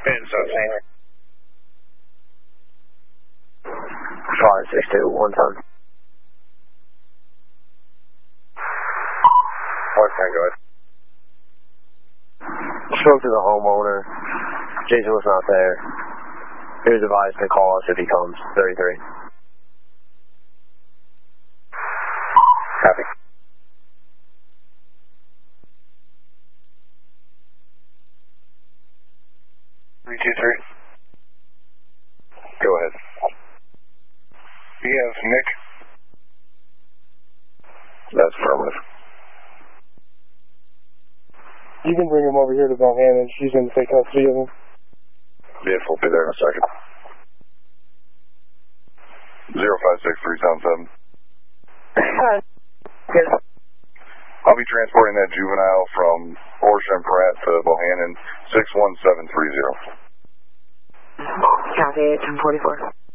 And so same. 562, 1 ton. What's that, go ahead. Spoke to the homeowner. Jason was not there. He was advised to call us if he comes. 33. Copy. Three, two, three. Go ahead. We have Nick. That's affirmative. You can bring him over here to Bohannon. She's going to take custody of him. Yes, we'll be there in a second. 056377. Yes. I'll be transporting that juvenile from Horsham Pratt to Bohannon 61730. Copy, 1044.